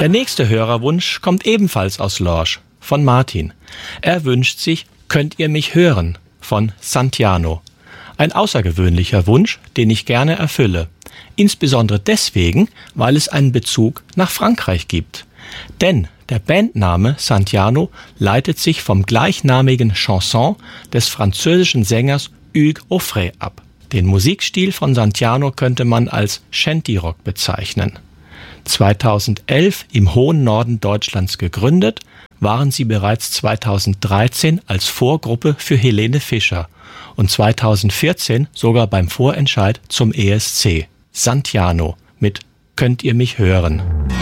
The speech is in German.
Der nächste Hörerwunsch kommt ebenfalls aus Lorsch, von Martin. Er wünscht sich Könnt ihr mich hören von Santiano. Ein außergewöhnlicher Wunsch, den ich gerne erfülle. Insbesondere deswegen, weil es einen Bezug nach Frankreich gibt. Denn der Bandname Santiano leitet sich vom gleichnamigen Chanson des französischen Sängers Hugues Aufray ab. Den Musikstil von Santiano könnte man als Shanty-Rock bezeichnen. 2011 im hohen Norden Deutschlands gegründet, waren sie bereits 2013 als Vorgruppe für Helene Fischer und 2014 sogar beim Vorentscheid zum ESC. Santiano mit Könnt ihr mich hören?